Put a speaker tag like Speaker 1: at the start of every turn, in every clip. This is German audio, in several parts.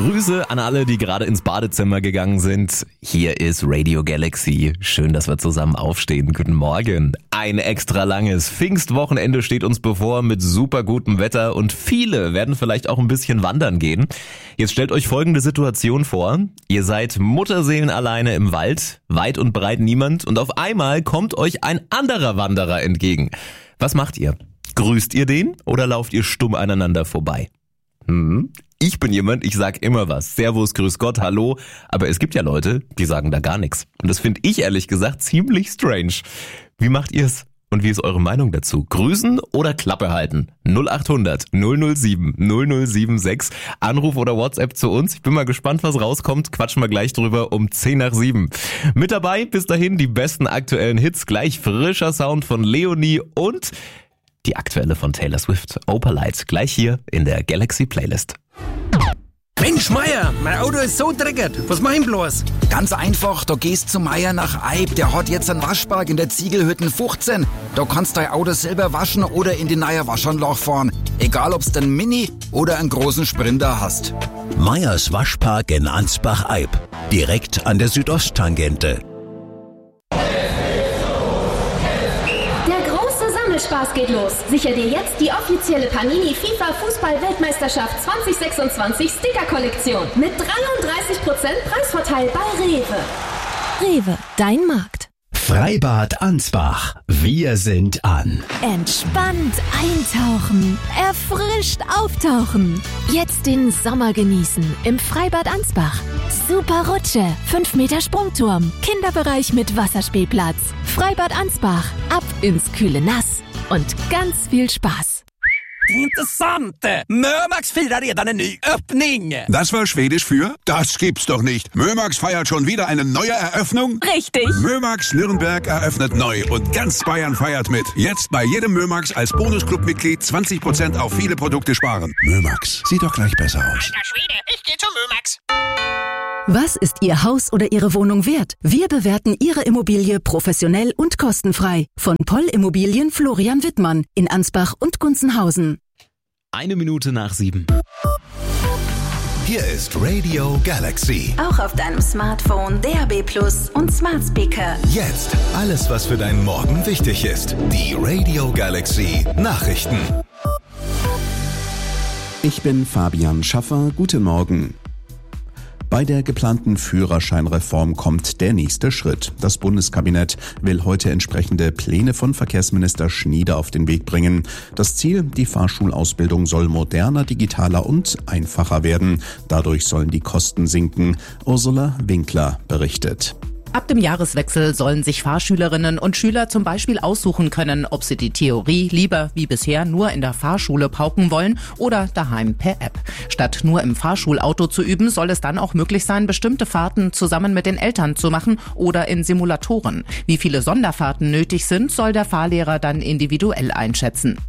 Speaker 1: Grüße an alle, die gerade ins Badezimmer gegangen sind. Hier ist Radio Galaxy. Schön, dass wir zusammen aufstehen. Guten Morgen. Ein extra langes Pfingstwochenende steht uns bevor mit super gutem Wetter und viele werden vielleicht auch ein bisschen wandern gehen. Jetzt stellt euch folgende Situation vor. Ihr seid mutterseelenalleine im Wald, weit und breit niemand und auf einmal kommt euch ein anderer Wanderer entgegen. Was macht ihr? Grüßt ihr den oder lauft ihr stumm aneinander vorbei? Ich bin jemand, ich sag immer was. Servus, grüß Gott, hallo. Aber es gibt ja Leute, die sagen da gar nichts. Und das finde ich ehrlich gesagt ziemlich strange. Wie macht ihr's? Und wie ist eure Meinung dazu? Grüßen oder Klappe halten? 0800 007 0076. Anruf oder WhatsApp zu uns. Ich bin mal gespannt, was rauskommt. Quatschen wir gleich drüber um 6:50. Mit dabei bis dahin die besten aktuellen Hits. Gleich frischer Sound von Leonie und die aktuelle von Taylor Swift. Opalite. Gleich hier in der Galaxy Playlist.
Speaker 2: Mensch, Meier, mein Auto ist so dreckig. Was mach ich bloß?
Speaker 3: Ganz einfach, da gehst zu Meier nach Eib. Der hat jetzt einen Waschpark in der Ziegelhütten 15. Da kannst du dein Auto selber waschen oder in die neue Waschanlage fahren. Egal, ob's den Mini oder einen großen Sprinter hast.
Speaker 4: Meyers Waschpark in Ansbach-Eib. Direkt an der Südosttangente.
Speaker 5: Spaß geht los. Sicher dir jetzt die offizielle Panini FIFA Fußball-Weltmeisterschaft 2026 Sticker-Kollektion mit 33% Preisvorteil bei Rewe. Rewe, dein Markt.
Speaker 4: Freibad Ansbach. Wir sind an.
Speaker 5: Entspannt eintauchen, erfrischt auftauchen. Jetzt den Sommer genießen im Freibad Ansbach. Super Rutsche, 5 Meter Sprungturm, Kinderbereich mit Wasserspielplatz. Freibad Ansbach, ab ins kühle Nass und ganz viel Spaß.
Speaker 2: Interessante! Mörmax firar redan en ny öppning!
Speaker 6: Das war Schwedisch für? Das gibt's doch nicht. Mörmax feiert schon wieder eine neue Eröffnung?
Speaker 5: Richtig!
Speaker 6: Mörmax Nürnberg eröffnet neu und ganz Bayern feiert mit. Jetzt bei jedem Mörmax als Bonusclub-Mitglied 20% auf viele Produkte sparen. Mörmax, sieht doch gleich besser aus.
Speaker 7: Alter Schwede, ich geh zu Mörmax.
Speaker 8: Was ist Ihr Haus oder Ihre Wohnung wert? Wir bewerten Ihre Immobilie professionell und kostenfrei. Von Poll Immobilien Florian Wittmann in Ansbach und Gunzenhausen.
Speaker 1: 7:01.
Speaker 4: Hier ist Radio Galaxy.
Speaker 9: Auch auf deinem Smartphone, DAB+ und Smart Speaker.
Speaker 4: Jetzt alles, was für deinen Morgen wichtig ist. Die Radio Galaxy Nachrichten.
Speaker 10: Ich bin Fabian Schaffer. Guten Morgen. Bei der geplanten Führerscheinreform kommt der nächste Schritt. Das Bundeskabinett will heute entsprechende Pläne von Verkehrsminister Schnieder auf den Weg bringen. Das Ziel, die Fahrschulausbildung soll moderner, digitaler und einfacher werden. Dadurch sollen die Kosten sinken. Ursula Winkler berichtet.
Speaker 11: Ab dem Jahreswechsel sollen sich Fahrschülerinnen und Schüler zum Beispiel aussuchen können, ob sie die Theorie lieber wie bisher nur in der Fahrschule pauken wollen oder daheim per App. Statt nur im Fahrschulauto zu üben, soll es dann auch möglich sein, bestimmte Fahrten zusammen mit den Eltern zu machen oder in Simulatoren. Wie viele Sonderfahrten nötig sind, soll der Fahrlehrer dann individuell einschätzen.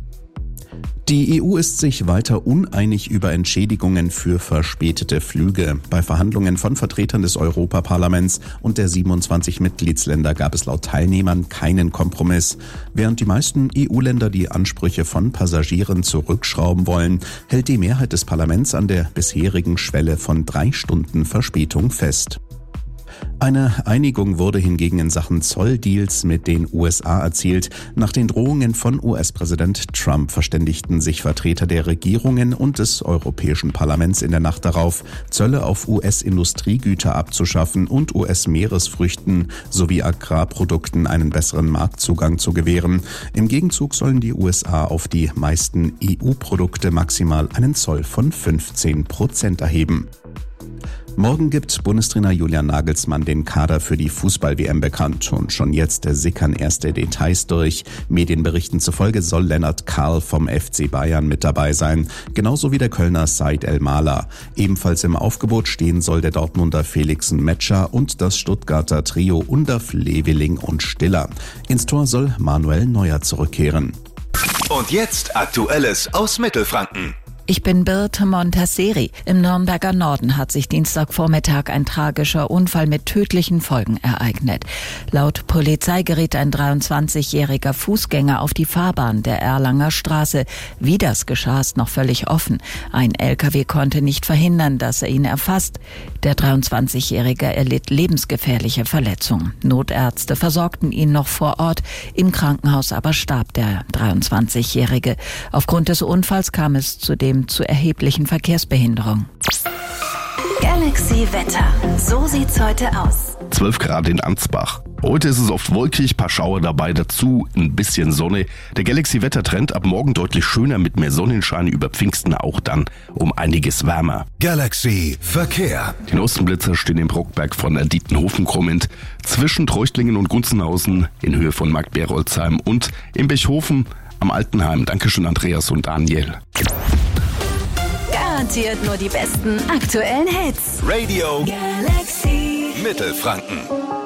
Speaker 10: Die EU ist sich weiter uneinig über Entschädigungen für verspätete Flüge. Bei Verhandlungen von Vertretern des Europaparlaments und der 27 Mitgliedsländer gab es laut Teilnehmern keinen Kompromiss. Während die meisten EU-Länder die Ansprüche von Passagieren zurückschrauben wollen, hält die Mehrheit des Parlaments an der bisherigen Schwelle von 3 Stunden Verspätung fest. Eine Einigung wurde hingegen in Sachen Zolldeals mit den USA erzielt. Nach den Drohungen von US-Präsident Trump verständigten sich Vertreter der Regierungen und des Europäischen Parlaments in der Nacht darauf, Zölle auf US-Industriegüter abzuschaffen und US-Meeresfrüchten sowie Agrarprodukten einen besseren Marktzugang zu gewähren. Im Gegenzug sollen die USA auf die meisten EU-Produkte maximal einen Zoll von 15% erheben. Morgen gibt Bundestrainer Julian Nagelsmann den Kader für die Fußball-WM bekannt und schon jetzt sickern erste Details durch. Medienberichten zufolge soll Lennart Karl vom FC Bayern mit dabei sein, genauso wie der Kölner Said El-Mala. Ebenfalls im Aufgebot stehen soll der Dortmunder Felixen Metscher und das Stuttgarter Trio Undav, Leveling und Stiller. Ins Tor soll Manuel Neuer zurückkehren.
Speaker 4: Und jetzt Aktuelles aus Mittelfranken.
Speaker 12: Ich bin Birte Montasseri. Im Nürnberger Norden hat sich Dienstagvormittag ein tragischer Unfall mit tödlichen Folgen ereignet. Laut Polizei geriet ein 23-jähriger Fußgänger auf die Fahrbahn der Erlanger Straße. Wie das geschah, ist noch völlig offen. Ein LKW konnte nicht verhindern, dass er ihn erfasst. Der 23-Jährige erlitt lebensgefährliche Verletzungen. Notärzte versorgten ihn noch vor Ort. Im Krankenhaus aber starb der 23-Jährige. Aufgrund des Unfalls kam es zudem zu erheblichen Verkehrsbehinderungen.
Speaker 9: Galaxy Wetter. So sieht's heute aus.
Speaker 13: 12 Grad in Ansbach. Heute ist es oft wolkig, paar Schauer dabei, dazu ein bisschen Sonne. Der Galaxy-Wettertrend ab morgen deutlich schöner mit mehr Sonnenschein, über Pfingsten auch dann um einiges wärmer.
Speaker 4: Galaxy Verkehr.
Speaker 13: Die Außenblitzer stehen im Brockberg von Dietenhofen kommend, zwischen Treuchtlingen und Gunzenhausen in Höhe von Marktberolzheim und im Bechhofen am Altenheim. Dankeschön Andreas und Daniel.
Speaker 9: Garantiert nur die besten aktuellen Hits.
Speaker 4: Radio
Speaker 9: Galaxy
Speaker 4: Mittelfranken.